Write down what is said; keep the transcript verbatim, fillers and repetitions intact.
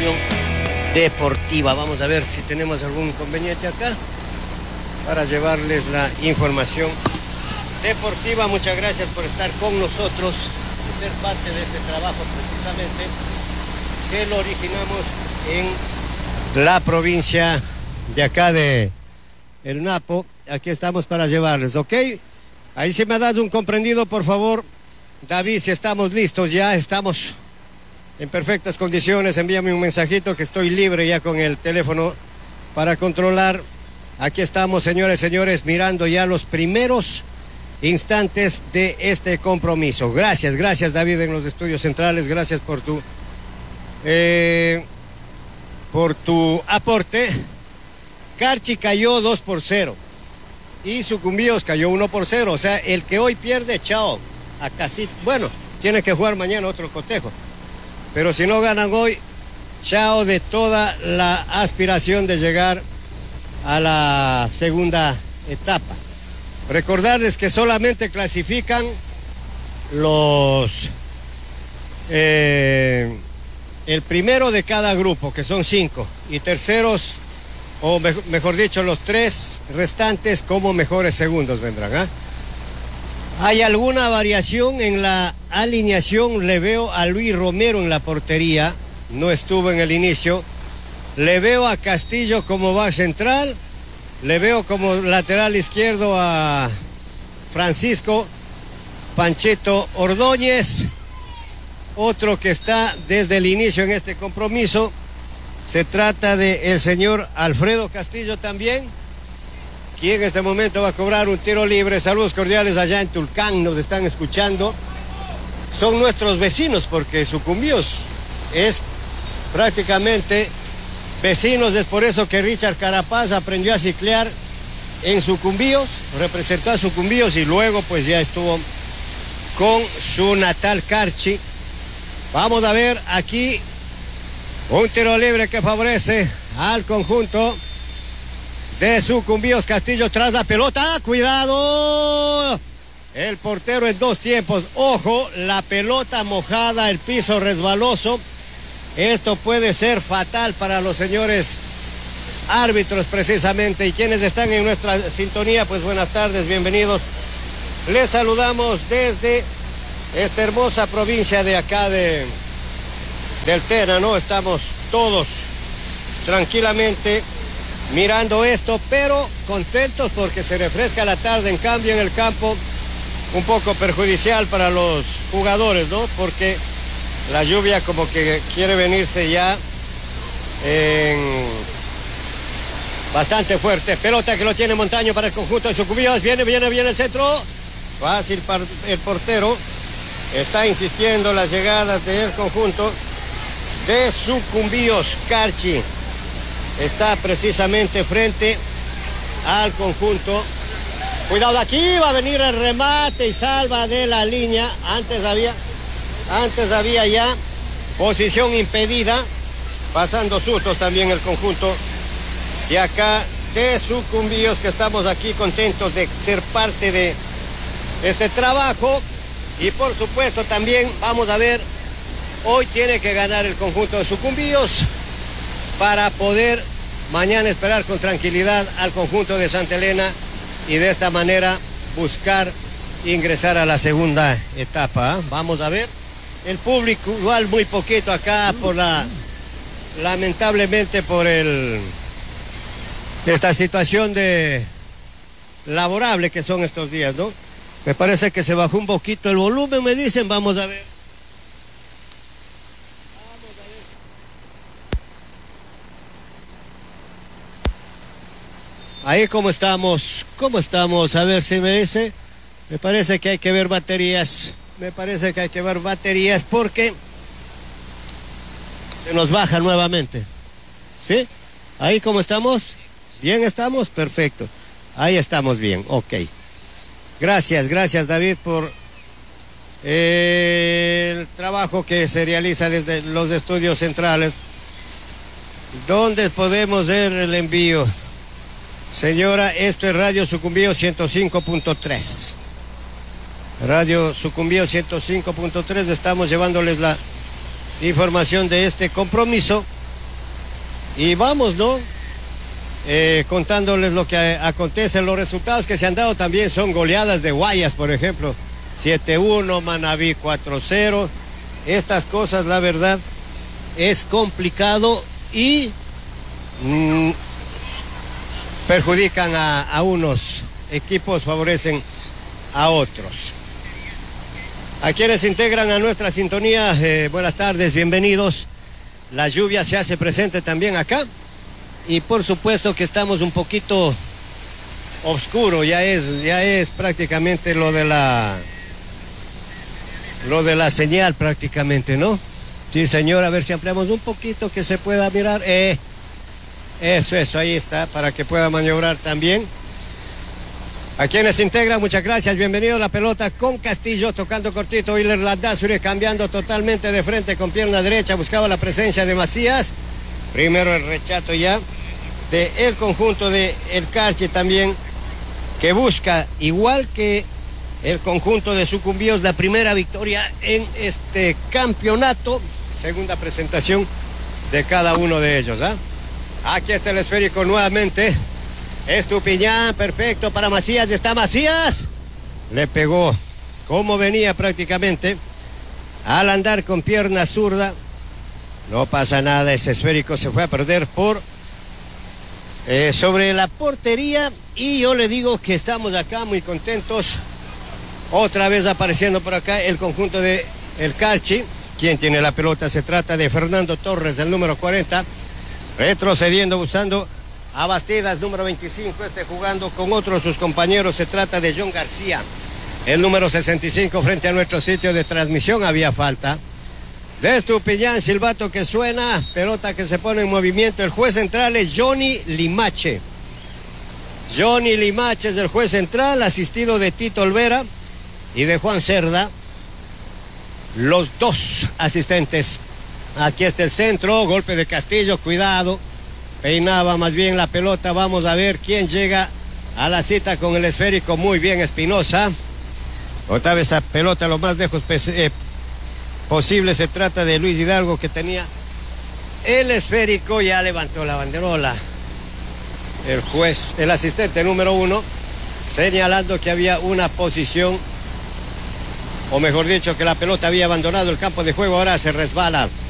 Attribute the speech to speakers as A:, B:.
A: información deportiva. Vamos a ver si tenemos algún inconveniente acá para llevarles la información deportiva. Muchas gracias por estar con nosotros y ser parte de este trabajo precisamente que lo originamos en la provincia de acá de El Napo. Aquí estamos para llevarles, ¿ok? Ahí se me ha dado un comprendido, por favor. David, si estamos listos ya, estamos en perfectas condiciones. Envíame un mensajito que estoy libre ya con el teléfono para controlar. Aquí estamos, señores, señores, mirando ya los primeros instantes de este compromiso. Gracias, gracias, David, en los estudios centrales. Gracias por tu, eh, por tu aporte. Carchi cayó dos por cero y Sucumbíos cayó uno por cero. O sea, el que hoy pierde, chao. A casi, bueno, tiene que jugar mañana otro cotejo. Pero si no ganan hoy, chao de toda la aspiración de llegar a la segunda etapa. Recordarles que solamente clasifican los eh, el primero de cada grupo, que son cinco, y terceros, o me, mejor dicho, los tres restantes como mejores segundos vendrán, ¿eh? ¿Hay alguna variación en la alineación? Le veo a Luis Romero en la portería, no estuvo en el inicio. Le veo a Castillo como back central. Le veo como lateral izquierdo a Francisco Panchito Ordóñez. Otro que está desde el inicio en este compromiso. Se trata de el señor Alfredo Castillo también, quien en este momento va a cobrar un tiro libre. Saludos cordiales allá en Tulcán, nos están escuchando. Son nuestros vecinos porque Sucumbíos es prácticamente vecinos. Es por eso que Richard Carapaz aprendió a ciclear en Sucumbíos, representó a Sucumbíos y luego pues ya estuvo con su natal Carchi. Vamos a ver aquí un tiro libre que favorece al conjunto de Sucumbíos. Castillo tras la pelota, cuidado, el portero en dos tiempos, ojo, la pelota mojada, el piso resbaloso. Esto puede ser fatal para los señores árbitros precisamente. Y quienes están en nuestra sintonía, pues buenas tardes, bienvenidos. Les saludamos desde esta hermosa provincia de acá de del Tena, ¿no? Estamos todos tranquilamente mirando esto, pero contentos porque se refresca la tarde. En cambio, en el campo, un poco perjudicial para los jugadores, ¿no? Porque la lluvia como que quiere venirse ya en bastante fuerte. Pelota que lo tiene Montaño para el conjunto de Sucumbíos. Viene, viene, viene el centro. Fácil para el portero. Está insistiendo las llegadas del conjunto de Sucumbíos. Carchi está precisamente frente al conjunto. Cuidado, aquí va a venir el remate y salva de la línea. Antes había, antes había ya posición impedida, pasando sustos también el conjunto de acá de Sucumbíos, que estamos aquí contentos de ser parte de este trabajo. Y por supuesto también vamos a ver, hoy tiene que ganar el conjunto de Sucumbíos para poder mañana esperar con tranquilidad al conjunto de Santa Elena y de esta manera buscar ingresar a la segunda etapa. ¿eh? Vamos a ver, el público igual muy poquito acá por la, lamentablemente por el, esta situación de laborable que son estos días, ¿no? Me parece que se bajó un poquito el volumen, me dicen, vamos a ver. Ahí cómo estamos, cómo estamos, a ver si me dice. Me parece que hay que ver baterías, me parece que hay que ver baterías porque se nos baja nuevamente. ¿Sí? Ahí cómo estamos, bien estamos, perfecto. Ahí estamos bien, ok. Gracias, gracias David por el trabajo que se realiza desde los estudios centrales. ¿Dónde podemos ver el envío? Señora, esto es Radio Sucumbío ciento cinco punto tres. Radio Sucumbío ciento cinco punto tres, estamos llevándoles la información de este compromiso Y vamos, ¿no? Eh, contándoles lo que acontece. Los resultados que se han dado también son goleadas de Guayas, por ejemplo. siete uno, Manabí cuatro cero. Estas cosas, la verdad, es complicado y mmm, perjudican a, a unos equipos, favorecen a otros. A quienes integran a nuestra sintonía, eh, buenas tardes, bienvenidos. La lluvia se hace presente también acá y por supuesto que estamos un poquito oscuro, ya es, ya es prácticamente lo de la lo de la señal prácticamente, ¿no? Sí, señor, a ver si ampliamos un poquito que se pueda mirar. Eh, eso, eso, ahí está, para que pueda maniobrar también. A quienes se integran, muchas gracias, bienvenido. La pelota con Castillo, tocando cortito, Willer Landazuri cambiando totalmente de frente con pierna derecha, buscaba la presencia de Macías. Primero el rechazo ya de el conjunto de El Carchi también, que busca, igual que el conjunto de Sucumbíos, la primera victoria en este campeonato. Segunda presentación de cada uno de ellos, ¿ah? Aquí está el esférico nuevamente. Estupiñán, perfecto para Macías, está Macías. Le pegó como venía prácticamente al andar con pierna zurda. No pasa nada, ese esférico se fue a perder por eh, sobre la portería. Y yo le digo que estamos acá muy contentos. Otra vez apareciendo por acá el conjunto de El Carchi. Quien tiene la pelota, se trata de Fernando Torres, el número cuarenta. Retrocediendo, buscando a Bastidas, número veinticinco, este jugando con otros sus compañeros. Se trata de John García, el número sesenta y cinco, frente a nuestro sitio de transmisión. Había falta de Estupiñán, silbato que suena, pelota que se pone en movimiento. El juez central es Johnny Limache. Johnny Limache es el juez central, asistido de Tito Olvera y de Juan Cerda, los dos asistentes. Aquí está el centro, golpe de Castillo, cuidado. Peinaba más bien la pelota. Vamos a ver quién llega a la cita con el esférico. Muy bien, Espinosa. Otra vez esa pelota lo más lejos eh, posible. Se trata de Luis Hidalgo, que tenía el esférico. Ya levantó la banderola el juez, el asistente número uno, señalando que había una posición, o mejor dicho, que la pelota había abandonado el campo de juego. Ahora se resbala